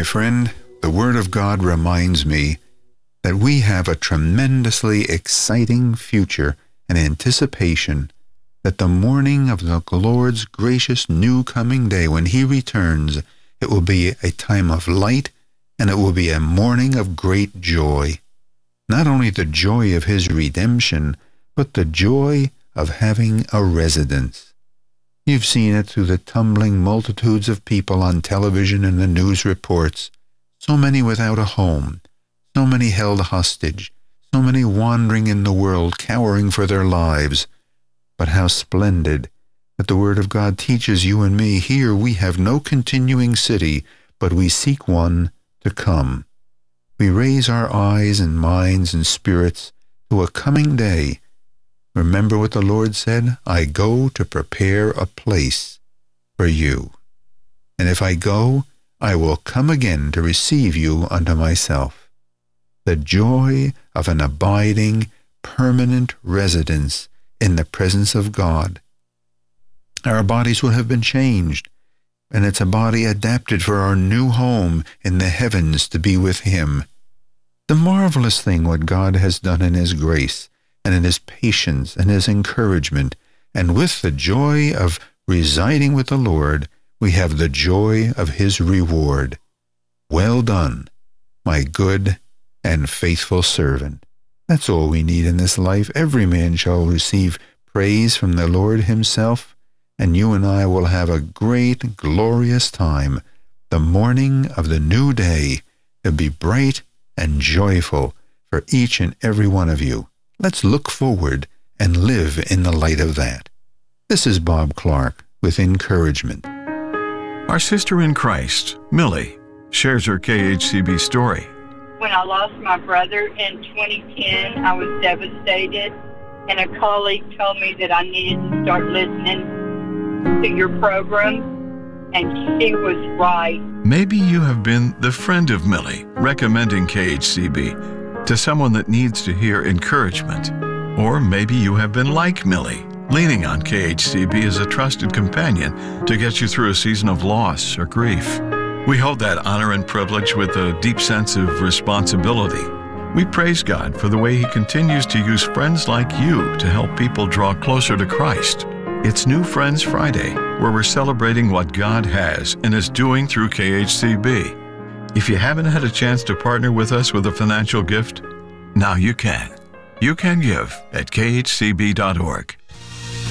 my friend, the Word of God reminds me that we have a tremendously exciting future and anticipation that the morning of the Lord's gracious new coming day, when He returns, it will be a time of light and it will be a morning of great joy. Not only the joy of His redemption, but the joy of having a residence. You've seen it through the tumbling multitudes of people on television and the news reports. So many without a home, so many held hostage, so many wandering in the world, cowering for their lives. But how splendid that the Word of God teaches you and me, here we have no continuing city, but we seek one to come. We raise our eyes and minds and spirits to a coming day. Remember what the Lord said, I go to prepare a place for you. And if I go, I will come again to receive you unto myself. The joy of an abiding, permanent residence in the presence of God. Our bodies will have been changed, and it's a body adapted for our new home in the heavens to be with Him. The marvelous thing what God has done in His grace and in His patience and His encouragement, and with the joy of residing with the Lord, we have the joy of His reward. Well done, my good and faithful servant. That's all we need in this life. Every man shall receive praise from the Lord Himself, and you and I will have a great, glorious time, the morning of the new day, to be bright and joyful for each and every one of you. Let's look forward and live in the light of that. This is Bob Clark with encouragement. Our sister in Christ, Millie, shares her KHCB story. When I lost my brother in 2010, I was devastated, and a colleague told me that I needed to start listening to your program, and she was right. Maybe you have been the friend of Millie, recommending KHCB to someone that needs to hear encouragement. Or maybe you have been like Millie, leaning on KHCB as a trusted companion to get you through a season of loss or grief. We hold that honor and privilege with a deep sense of responsibility. We praise God for the way He continues to use friends like you to help people draw closer to Christ. It's New Friends Friday, where we're celebrating what God has and is doing through KHCB. If you haven't had a chance to partner with us with a financial gift, now you can. You can give at khcb.org.